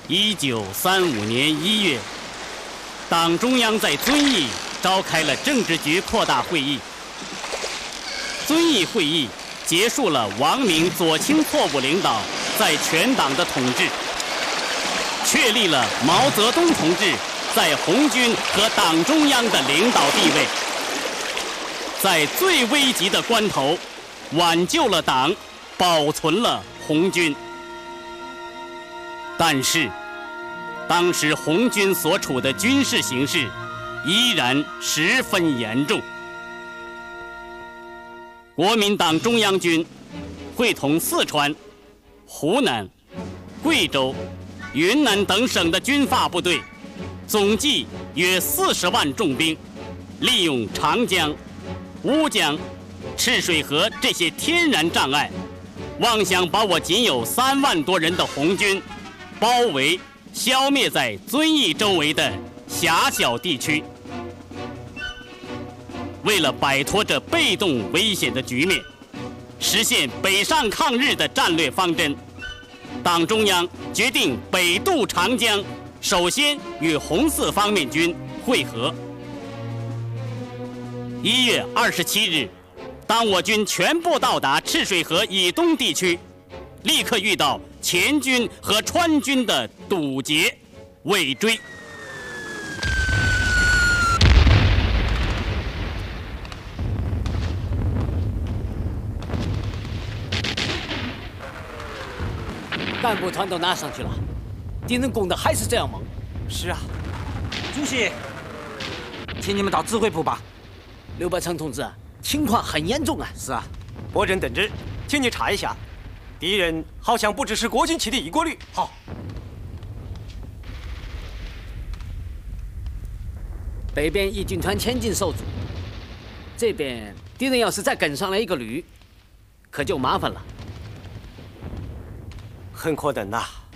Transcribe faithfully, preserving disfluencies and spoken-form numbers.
一九三五年一月，党中央在遵义召开了政治局扩大会议。遵义会议结束了王明左倾错误领导在全党的统治，确立了毛泽东同志在红军和党中央的领导地位，在最危急的关头挽救了党，保存了红军。但是当时红军所处的军事形势依然十分严重。国民党中央军会同四川、湖南、贵州、云南等省的军阀部队，总计约四十万重兵，利用长江、乌江、赤水河这些天然障碍，妄想把我仅有三万多人的红军包围、消灭在遵义周围的狭小地区。为了摆脱这被动危险的局面，实现北上抗日的战略方针，党中央决定北渡长江，首先与红四方面军会合。一月二十七日，当我军全部到达赤水河以东地区，立刻遇到黔军和川军的堵截、尾追。 干部团都拿上去了，敌人攻的还是这样猛。 是啊，主席，请你们到指挥部吧。 刘伯承同志，情况很严重啊。 是啊，拨任等之，请你查一下，敌人好像不只是国军起的一国旅。 好。北边义军团前进受阻，这边敌人要是再跟上来一个旅，可就麻烦了。 很可能呐、啊。